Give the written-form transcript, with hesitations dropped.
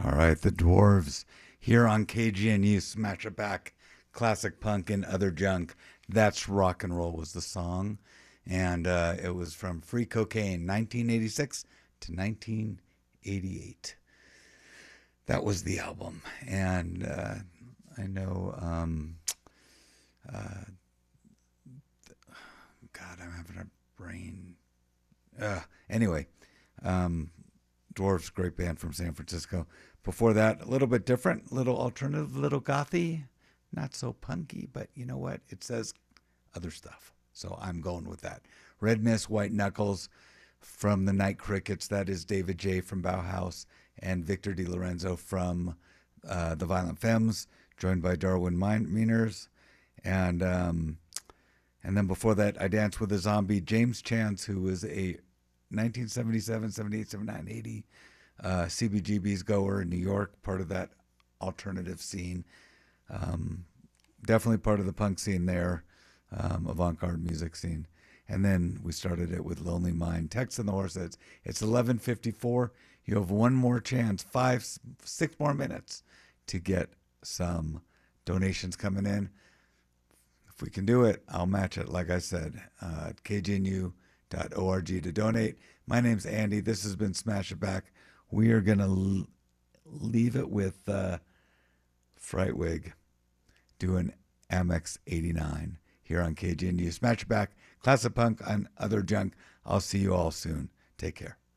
All right, the Dwarves here on KGNU Smash It Back, classic punk and other junk. That's rock and roll was the song, and it was from Free Cocaine, 1986 to 1988. That was the album, and I know. Uh, God, I'm having a brain. Anyway, um, Dwarves, great band from San Francisco. Before that, a little bit different, little alternative, little gothy, not so punky, but you know what? It says other stuff. So I'm going with that. Red Mist, White Knuckles from the Night Crickets. That is David J. from Bauhaus and Victor DiLorenzo from the Violent Femmes, joined by Darwin Meaners. And then before that, I Danced with a Zombie, James Chance, who was a 1977, 78, 79, 80 CBGB's goer in New York, part of that alternative scene. Definitely part of the punk scene there, avant-garde music scene. And then we started it with Lonely Mind. Text in the Horseheads. It's 11:54. You have one more chance, 6 more minutes to get some donations coming in. If we can do it, I'll match it, like I said, at kgnu.org to donate. My name's Andy. This has been Smash It Back. We are going to leave it with Frightwig doing Amex 89 here on KGNU. Smash It Back, classic punk and other junk. I'll see you all soon. Take care.